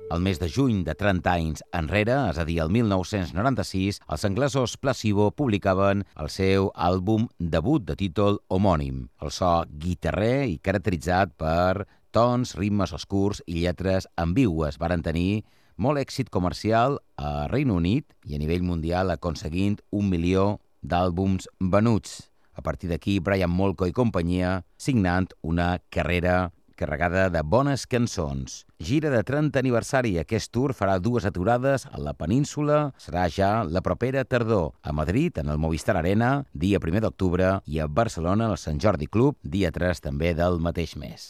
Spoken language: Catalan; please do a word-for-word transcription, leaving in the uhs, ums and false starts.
El mes de juny de trenta anys enrere, és a dir, el mil nou-cents noranta-sis, els anglesos Placebo publicaven el seu àlbum debut de títol homònim. El so guitarrer i caracteritzat per tons, ritmes oscurs i lletres ambigües varen tenir molt èxit comercial a Regne Unit i a nivell mundial aconseguint un milió d'àlbums venuts. A partir d'aquí, Brian Molko i companyia signant una carrera carregada de bones cançons. Gira de trenta aniversari. Aquest tour farà dues aturades a la península. Serà ja la propera tardor. A Madrid, en el Movistar Arena, dia primer d'octubre, i a Barcelona, al Sant Jordi Club, dia tres també del mateix mes.